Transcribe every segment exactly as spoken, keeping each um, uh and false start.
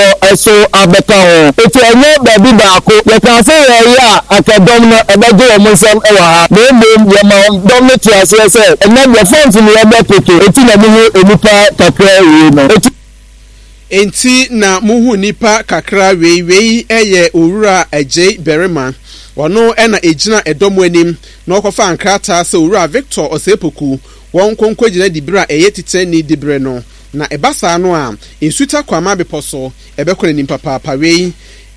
eso abeka ho eti enye baby baako ye kan say ye ya akadom na ebeje wo nsem e wa ha na emom ye ma dom ne tia se se enye the front ni ye be peke eti na mu enipa kakra wi no enti na muhu nipa kakra wei wei eye owura Ajay Berima wono e na ejina edomo anim na okofa ankrata se owura Victor Osepoku won konkogina dibira eye titani dibre no na ebasa no a insuta kwama beposo ebekore nimpa papa wei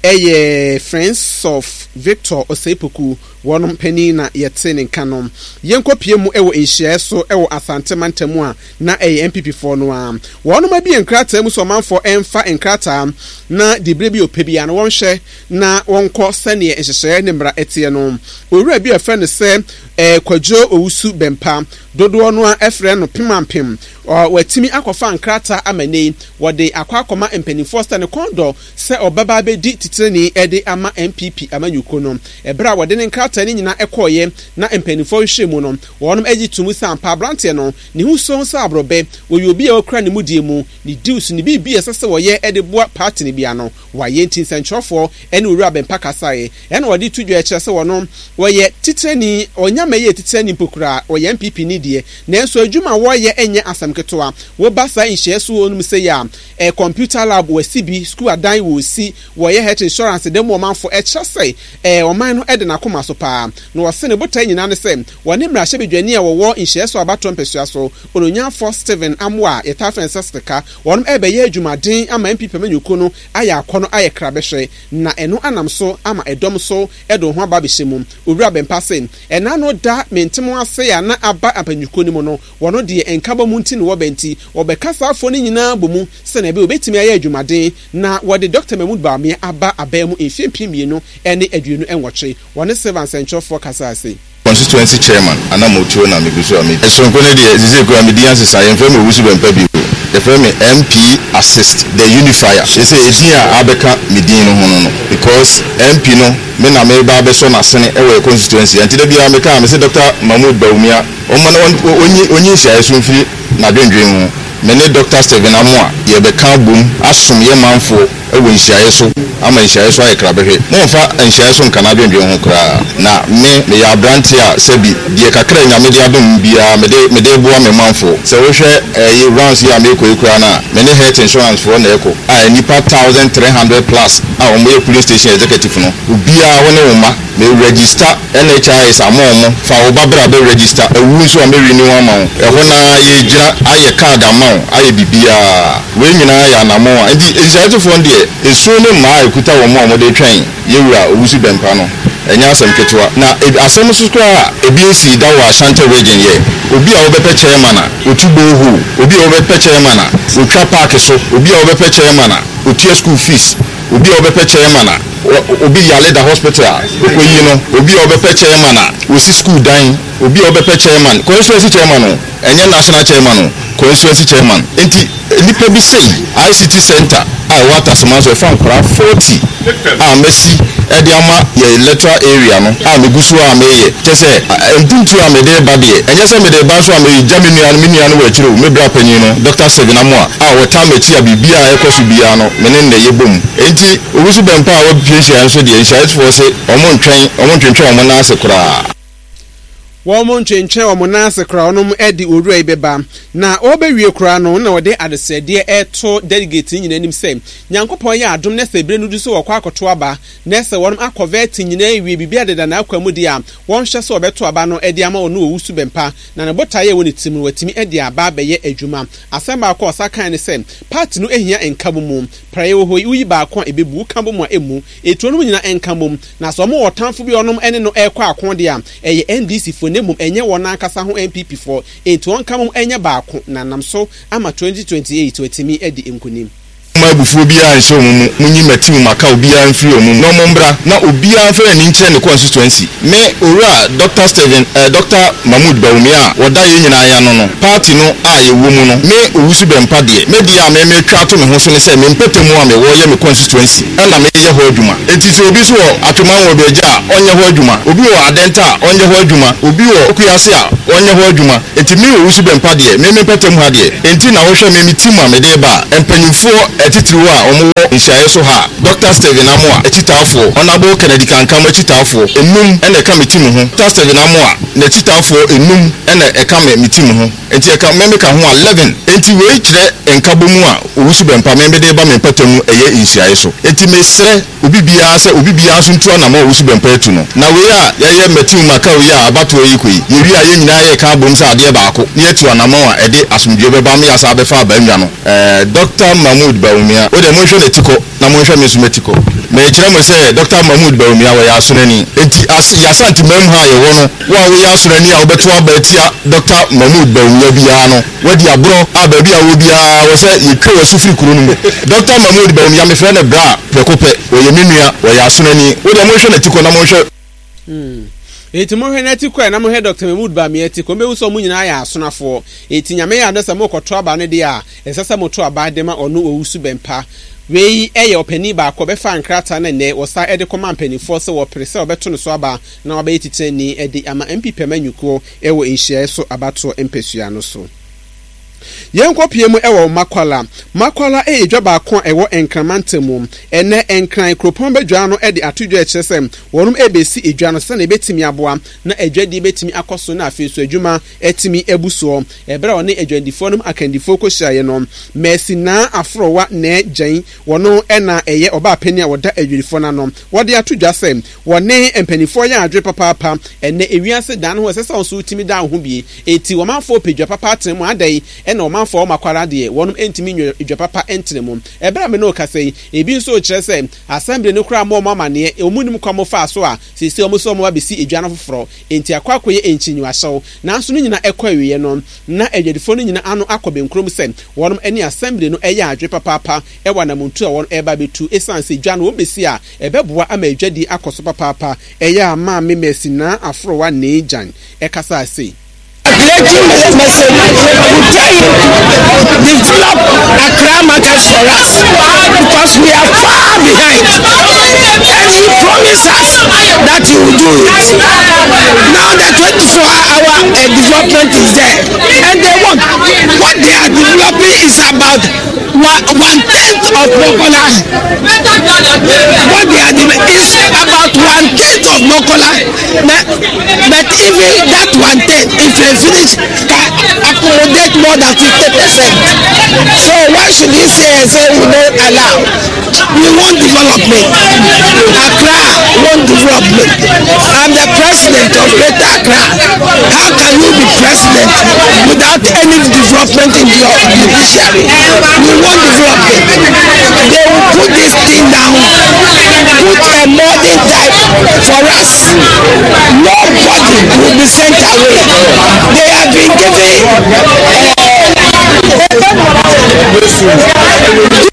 eye friends of Victor Osepoku wonum pani na yete ne kanom yenkopie mu ewo enhia so ewo Asante Mantamu a na eye M P P for no a wonum abi enkrata mu so manfo emfa enkrata na dibre bi opebia na wonhwe na wonko sane enhyehyɛ ne mbra etie no owura bi afa ne se eh Kwadwo Owusu Bempa dodo no a efre no pimampem watimi akofa enkrata amane wode akwakoma empanifo sta ne kondo se obaba bedi titreni ede ama M P P amanyuko no ebra wode ne enkrata ni nyina ekoye na empanifo hwemu no wonum agi tumu sampa brante no ne hu so so abrobe oyi obi a okra ne mudie mu ni deals ni bibi esese woye ede boa party ne bia no waye ntinsanchofo ene owura Bempa kasae ene wode tudwa eche se wono woye titreni onyama ye titreni mpokura woye M P P ni die nanso adwuma woye enye asamketoa wo basa nhyeso onum se ya e computer lab wo sibi school adan wo si woye health insurance dem wo manfo e kyese e oman no ede na koma so pa no wose ne botan nyina ne se wone mra hye bedwani a wo nhyeso abato mpesua so ononya for Steven Amwa yeta Francesca wonum ebe ye adwumaden ama M P P manyuko no aya akono aye krabehwe na eno anam so ama edom so edo ho aba behemu owura Bempa sen ena no da mentemo ase ya na aba apanyuko ni mo no wono de enkaba mu nti ne wo benti obekasa afo ni nyina bomu se na ebe obetimi aye adwumaden na wode Doctor Mahmood Bawumia aba abamu emfimpimie no ene aduonu enwoche wone seven central for kasase constituency chairman anamotuo na meguso ami esonko ne de zize ko ami dian sesa yemfem Owusu Bempa bi the firm M P assist the unifier they say edia abeka medin no hono no because M P no me na me ba be so na sene e we constituency anti da bia me ka me say Doctor Mahmood Bawumia o man onyi onyi sia esumfiri na dwendwen mu me ne Doctor Steven Amwa ye be ka bom asom ye manfo e wo nhyiaye so ama nhyiaye so aye krabehwe mo fa nhyiaye so nkana dwendwen ho kra na me me ya branche a sebi die kakra nya me dia dom bia me de me de boa me manfo se wo hwe eh rounds ya me koyikura na me ne health insurance for na eko a nipa one thousand three hundred plus a o mo police station executive no obia woni wo ma me register N H I S amomo fa wo babra be register ewu nso a me renew amount e ho na ye gira aye card amount aye bibia we nyina ya na mo enti executive for ndie esu ne ma ekuta wo mo mo de twen yewura Owusu Bempa no enya asem ketewa na asem so kwa ebi esi da wa Ashanti region ye obi a obepe chairman a otubo hu obi a obepe chairman a otwa park so obi a obepe chairman a otua school fees obi a obepe chairman a obi yale da hospital oyi no obi a obepe chairman a osi school dan obi a obepe chairman constituency chairman no enya national chairman no constituency chairman enti nipa bi sei I C T center a water somanso fa nkora forty a mesi edi ama ye electoral area no a megusu a meye tese empintu a mede ba de enye se mede ba so a me jaminu an minu an wa chiro me bra panyin no Doctor Steven Amwa a wota mechi a bibia a ekoso bia no mene ne yebom enti Owusu Bempa a wa piehia nso de enhyɛ for se omo ntwen omo ntwentwe omo na ase kora Womo nchenche omo na ase kra onum edi owura ibeba na obewie kra no na wode adesede eto delegate nyina nim sem nyankopon ya adom na sebre nudu so wakwa akoto aba na se wonum akovet nyina ewie bibia deda na akwamu dia won hye so obeto aba no edi ama ono Owusu Bempa na ne botaye woni tim watimi edi aba beye adwuma asem akọ sakan ne sem party no ehia enkabum praye wo hoyi uyi ba akọ ebebu kabum a emu etu onum nyina enkabum na so mo wotamfo bi onum ene no ekọ akọ dia eye N D C fo nemum enye wona akasa ho M P P for etu on kamum enye baako na nam so ama twenty twenty-eight watimi edi enkunim ma bufu bia nso mu munyi matim maka obia mfiri omu no mombra na obia mfere ni nkyere ne constituency me owura Doctor Steven eh, Doctor Mahmood Bawumia woda ye nyina ya no no party no a ye wo mu no me Owusu Bempa de me dia me me twa to me ho so ne se me mpetemu a me wo ye me constituency ela me ye ho adwuma etiti obi so atoma wo beja onye ho adwuma obi wo adenta onye ho adwuma obi wo okuyase a onye ho adwuma enti me owusu bempa de me me petem ha de enti na wo hwe me me team a me de ba empanyimfo etitiriwo a omo wo nhyae so ha Doctor Steven Amoa etitafo Honorable Kennedy Kankam etitafo enum ene ka me team ho Doctor Steven Amoa na etitafo enum ene e ka me team ho enti e ka me me ka ho eleven enti we kire enkabomu a owusu bempa me me de ba me petem eye nhyae so enti me sere obi bia se obi bia so ntua na ma owusu bempa etu no na we a ye ye metim maka we a abato yi koi yewi a ye nyina ye ka bom sa ade baako ne etu anama a ede asomdwe beba me asa be fa ba nwa no eh Doctor Mahmood Bawumia o de mo hwe netiko na mo hwe mesumetiko me kire mo se Doctor Mahmood Bawumia we ya asonani enti as ya santi mem ha ye wo no wa we ya asonani a obeto abatia Doctor Mahmood Bawumia bia no wadi abro aba bia wo bia wo se ye ka wasufri kuro no Doctor Mahmood Bawumia me fre na bra prekope o ye menua we ya asonani o de mo hwe netiko na mo hwe mm eti mo hwe netiko na mo hwe Doctor Mahmood Bawumia etiko mbe wuso mo nyina ya asonafo eti nyame ya ndesa mo koto aba ne de a esesa mo to aba de ma ono owusu bempa wei eye opani ba ko be fa nkrata na ne wosa ede koma mpani fo se wo prese obeto no so aba na oba yitite ni ede ama M P pemanyuko ewo enhia so abato empesua no so yenko piemu ewo makwala makwala e edwa ba ko ewo enkramantemum ene enkran kropon bedwa no ede atudwa ekyesem wonum ebesi edwa no se na ebetimi aboa na edwadi betimi akoso na afesu adwuma etimi ebuso ebra one edwadifo num akandifo ko hyaye no mercy na afrowa na gyan wono ena eye oba pani a woda edwadifo na no wode atudwa sem wone empanifo ya adwe papa papa ene ewiase dan ho sese onso utimi da ho bie eti womanfo pedwa papa atemu adai ena womanfo o makwara de wonum entimi edwa papa entremu ebra me no kasei ebi nso kire se assembly no kura mo mama ne omunim kwamo fa so a sisi omo so mo abesi edwa no foforo enti akwakoye enchinyu ahyew nanso no nyina ekwa wiye no na edwadifo no nyina ano akobe nkrom sem wonum eni assembly no eya adwe papa papa ewa na muntu a won eba betu esanse edwa no obesi a ebeboa ama edwadi akoso papa papa eya ama me mesi na afrowa ne jan ekasa ase Creating this message will tell you develop Accra market for us because we are far behind. And you promise us that you will do it. Now the twenty-four hour uh, development is there, and they want what they are developing is about one, one tenth of Mokola. What they are doing is about one tenth of Mokola. But, but even that one tenth, if they finish, can accommodate more than fifty percent. So why should you say and say we don't allow? We want development. Accra want development. I'm the president of Greater Accra. How can you be president without any development in your judiciary? We want development. They will put this thing down, put a modern type for us. Nobody will be sent away. They have been given uh,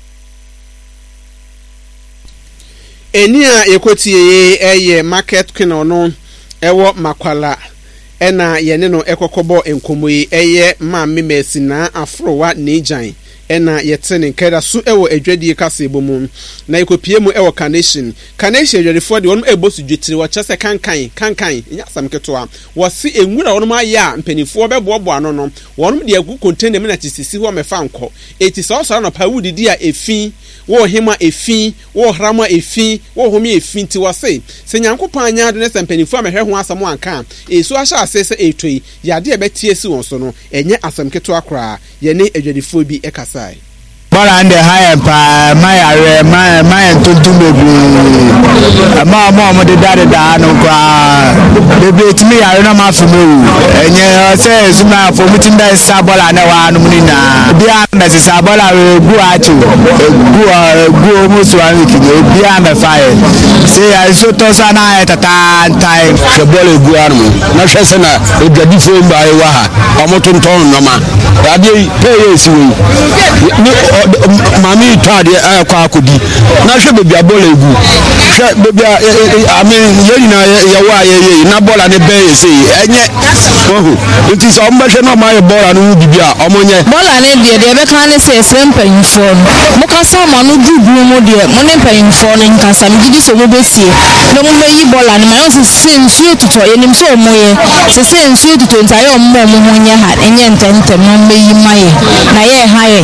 enia yekotie eye market kino no ewo makwala ena yene no ekokobo enkomoyi eye maame mesi na afrowa nejan ena yetene nkeda so ewo adwadie kase bomu na ekopie mu ewo carnation carnation adwadifo de wonum ebosu dwetire wo kyese kankan kankan nya samketoa wosi enwura wonum aya mpanifo bebobo ano no wonum de agu container me na tisisi ho mefa nko eti so so na pawudi dia efi wo hema efi wo hrama efi wo homi efi nti wose se nyankopan anya ade ne sampanifo amehwe ho asamo anka esu ahya asese etoi yade ebetie si won so no enye asamketoa kra ye ne adwadifo bi ekasa Bọ́lá ń dẹ̀ háyẹ̀ pa máyà rẹ̀ máyà tuntun bèbí ẹ̀mọ́ ọmọ ọmọdé dáadé dáánù kwa bèbí etimi yàrá náà máa fi mú ewu ẹ̀yẹ ọ̀sẹ̀ ẹ̀sùnmọ́ àfọ̀mù tí ń bẹ̀ sá bọ́lá náà wà á nù nínà bí a mẹ̀sì sá bọ́lá rẹ̀ egu àtò egu egu omusu àwọn ìkìlẹ̀ bí a mẹ̀fà yẹ ṣe àìsó tó sá náà yẹ tata ntaẹ. ṣe bọ́ọ̀lù egu àrùn náà ṣe sẹ́nà ìgbàdí fún báyìí wá ha ọmọ tó ń tọ́ ade pay esi we ni mami tade e kwa akodi na hwe bebi abola egu hwe bebi I mean ye na ye wa ye ye na bola ne be esi enye ohu nti so mbehwe no ma ye bola no bibia omonye bola ne de de be kan ne se sempanyfo no mo kasa ma no dudu mo de mo ne mpanyfo no nkasa me gidi so mo besie no mo meyi bola ne ma yo se sensuo tuto ye nim so mo ye se sensuo tuto ntaye o mo mo ho nya ha enye ntente mo meyi maye na ye ha ye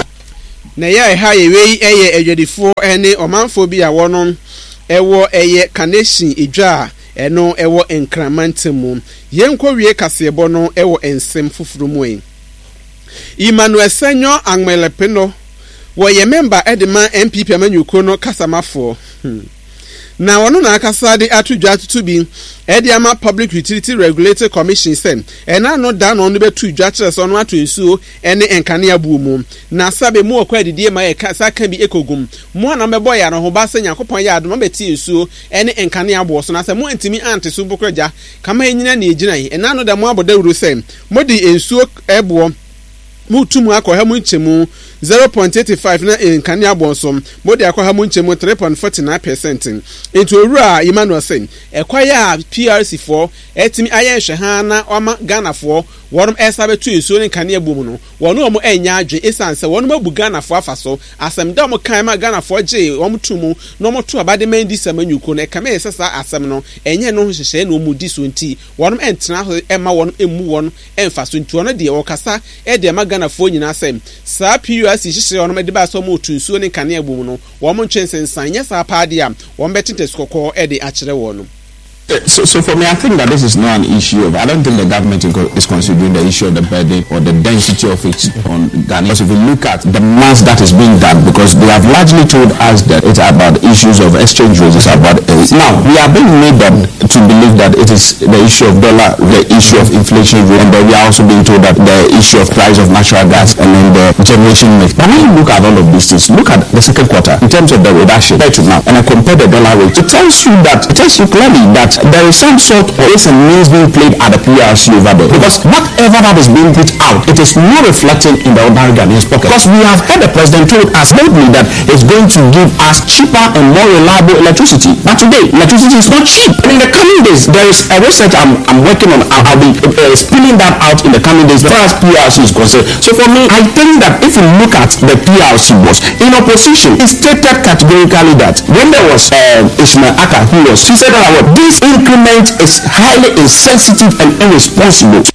na ye ha ye we eye edwedifo ene omanfo bi a wono ewo eye kanation edwa eno ewo enkramantem yenkwo wie kasebo no ewo ensem fufuru mu en Emmanuel Senyo Angmelepeno wo ye member edema M P P amanyuko no kasamafo hmm. na wono na akasa de atudwa atutubi Ediama Public Utility Regulatory Commission sen ena no da no no betu dwa kire so no ato nsuo ene enkane abu mu na sabe mu okwa didie ma ye kasa kan bi ekogum mu na mebo ya no ho ba senya kopon ya adoma beti nsuo ene enkane abo so na se mu antimi ante so bokroja kama enyina na ejina yi ena no da mu aboda wuro sen modi nsuo ebo mutumu akwa mu nchemu zero point eight five na enkane abonsom modi akwa ha mu nchemu three point four nine percent into owura Emmanuel Sen ekwa ya P R C four etimi ayenhwe ha na oma Ghana four wonum esabe tu esuo ne nkane abumu no wonu omo enya adwe esanse wonum abu Ghana four afaso asem da omo kan ma Ghana four je omo tumu no omo tu abade man di samanyuko na ekame esesa asem no enye no hwehye na omu di so nti wonum entena ema wonum emu wonum emfaso nti wono de okasa e de ma Ghana four nyina asem sa P R C hwehye wonum de ba so omo tu nsuo ne nkane abumu no womo ntwensensan nya sa paade am won betinte skoko e de akire wonum. So, so for me, I think that this is not an issue of, I don't think the government is considering the issue of the burden or the density of it on Ghana. Because if you look at the mass that is being done, because they have largely told us that it's about issues of exchange rates, it's about, uh, now, we are being made up to believe that it is the issue of dollar, the issue of inflation rate, and then we are also being told that the issue of price of natural gas and then the generation mix. But when you look at all of these things, look at the second quarter in terms of the reduction right to now, and I compare the dollar rate, it tells you that, it tells you clearly that there is some sort of is a means being played at the P R C over there. Because whatever that is being put out, it is not reflecting in the ordinary Ghanaian's pocket. Because we have heard the president told us boldly that it's going to give us cheaper and more reliable electricity. But today, electricity is not cheap. And in the coming days, there is a research I'm, I'm working on. I'll be uh, spinning that out in the coming days as far as P R C is concerned. So for me, I think that if you look at the P R C boss in opposition, he stated categorically that when there was uh, Ismail Aka, who was, he said that uh, this increment is highly insensitive and irresponsible.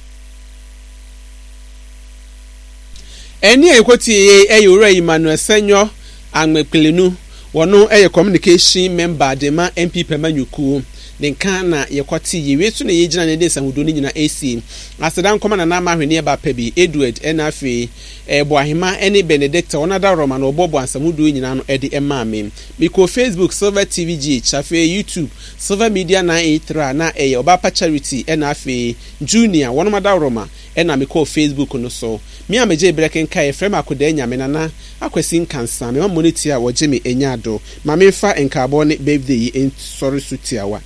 Eni ekwoti e yoro Emmanuel Senyo Angmeplenu wono e communication member de ma M P Pemanyuku den kan na yekwati yewe so na yegina ne de sahudo ni nyina A C asedan koma na na mahwene e ba pabi Edward enafe e boahema ene Benedict onada Roma na obobo ansamudo nyina no e de emaame biko Facebook Silver T V G chafe YouTube Silver Media nine eight three na e obapa charity enafe Junior wonomada Roma ena miko Facebook no so mi ameje breken kai frame akoda nyame nana akwasi nkansa me moneti a wogeme enyado ma mefa enkabo ne birthday en sorry sutiawa.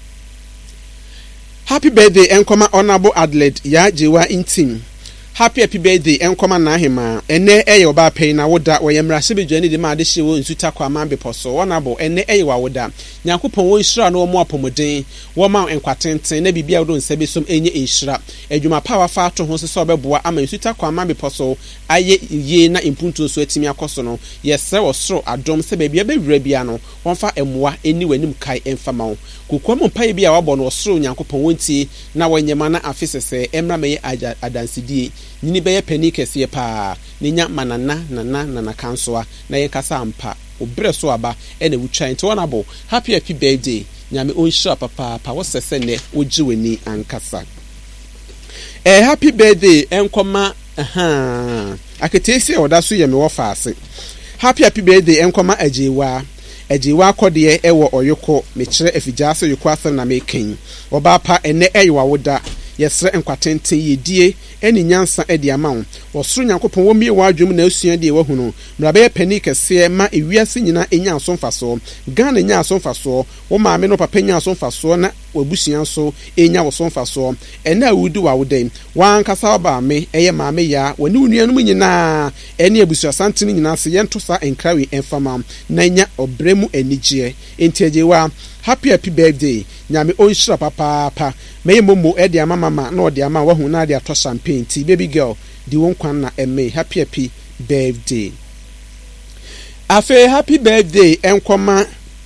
Happy birthday enkoma honorable Adelaide ya jewa intim. Happy happy birthday enkoma na hema ene eye oba pay na woda woyemra sebedwane de ma de hyewo nsuta kwa mambe poso honorable ene eye wa woda nyakopon wo nhira na wo mo apomoden wo ma enkwatenten na bibia wo nsabe som enye nhira adwuma power fa ato ho se obeboa ama nsuta kwa mambe poso aye ye na impuntu so atimi akoso no yesre wo soro adom se bibia bewura bia no wonfa emoa eni wanim kai emfama wo kokwam mpae bia wabɔ no soro nyakopon wontie na wonyema na afisese emra meye adansidie nini beye penike sie pa ninya manana nana nana kansoa na ye kasa ampa obre so aba ene wutwa nti wonabo happy happy birthday nyame onhira papa pa wo sese ne ojiweni ankasa eh happy birthday enkoma aha aketesi oda so ye me wo faase happy happy birthday enkoma ajewa ajewa akode ewo oyoko mekire afigya so yoko asem na meken oba pa ene eyewa woda yesre enkwatenten yedie eni nyansa edi amawo wɔsoro nyankopɔn wɔ mie wadwom na asua deɛ wahu no mrabe pani kɛseɛ ma ewiase nyina enya asomfaso Ghana nya asomfaso wo maame no papa nya asomfaso na wabusua so enya asomfaso ɛna awudi wawodɛn wankasa ba me ɛyɛ maame ya wani unuanum nyina ɛne abusua santene nyina se yɛnto sa enkrawe emfama na nya obremu anigye entiajewa happy happy birthday nyame onhyira papa pa meye momo e de ama mama na ode ama wahu na de ato champagne ti baby girl di won kwan na eme happy happy birthday afe happy birthday enkoma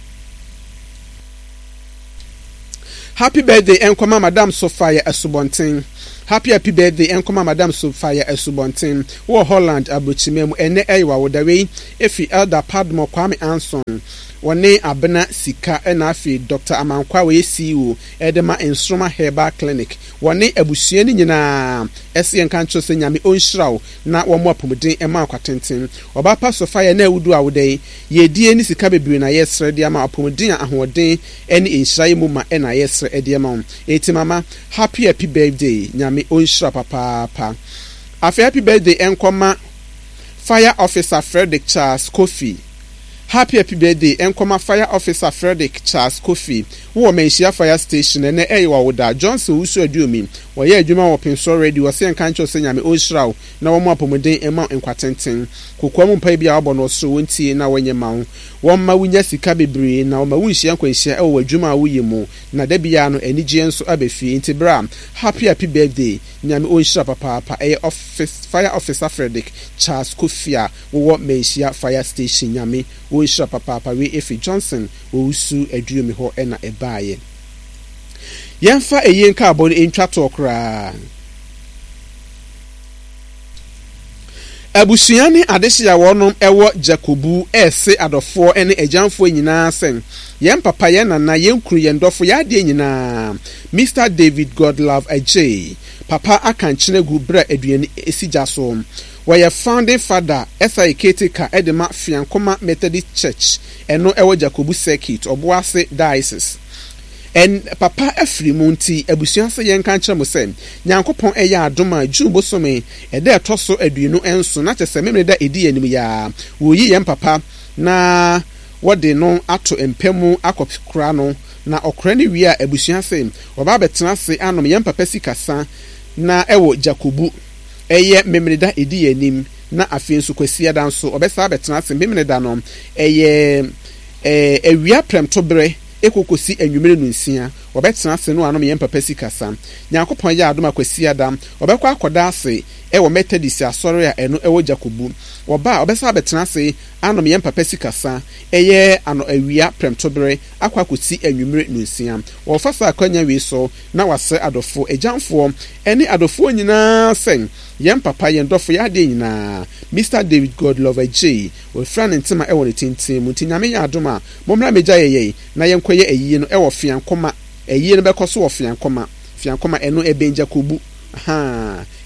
happy birthday enkoma madam Sophia Asubonten happy happy birthday enkoma madam Sophia Asubonten wo Holland abrochimem ene eyiwa wodawe efi elder Padmo Kwame Anson wone abena sika ena afi Doctor Amankwa we C E O edema Instruma Herbal Clinic wone abusua ni nyina ese nka ncho se nyame onhyiraw na wo mo apomden ema akwatenten obapa Sophia na awudu awodai yedie ni sika bebre na yesre de ama apomden ahoden ene enhyirae mu ma ena yesre ede ama eti mama happy happy birthday nyame onhyira papa pa afi happy birthday enkoma Fire Officer Frederick Charles Kofi happy happy birthday enkoma Fire Officer Frederick Charles Kofi wo menhia fire station ene eyiwa woda Johnson usu aduomi wo ye adwuma wo penso radio se nka ncho se nyame onhyiraw na wo mo apomuden ema enkwatenten kokwa mu mpa bia wo no so wontie na wonye ma wo wo ma wunya sika bebre na wo ma wunhia nkwanhia e wo adwuma wo yemu na da bia no anigye nso abefi intibra happy happy birthday nyame onhyira papa pa e office Fire Officer Frederick Charles Kofi a wo menhia fire station nyame onhyira papa pa we efi Johnson wo usu aduomi ho ena ebaaye yemfa eyen ka abon entwa tokra abusua ne adehya wonom ewo Jacobu ese adofo ene ajanfo nyina sen yem papa ye nana yenkuru yendofo ya de nyina Mister David Godlove Ajay papa akanchene gu bra aduane esija so were founding father S I K T ka edema Fiankoma Methodist Church eno ewo Jacobu Circuit oboase diocese en papa afri munti abusua se yen kan kire mo sem nyankopon eya adoma jumbo some ede etoso aduenu enso na chese memre da edi anim ya wo yi yen papa na wode no ato empemu akopkura no na okra ne wi a abusua se oba betena se anom yen papa sikasa na ewo Jacobu eye memre da edi anim na afi nso kwasia da nso obesa betena se memre da no eye eh ewia prem tobre ekokosi enwumere no nsia obetena se no anom yem papa sikasa nyankopon ya adom akwasi adam obekwa akoda ase ewo Methodist asore a eno ewo Jacobu oba obesa betena se anom yem papa sikasa eye ano awia premtobre akwa kosi enwumere no nsia wo fasa akwanya wi so na wase adofo ejanfo ene adofo nyina sen yem papa yen dofo ya de nyina Mister David Godlove Ajay we fran ntima ewo ne tintin mu tinyame ya adom a momra meja yeye na yenkoye eyi no ewo Fiankoma eyi no bekoso wo Fiankoma Fiankoma eno ebenja kubu ha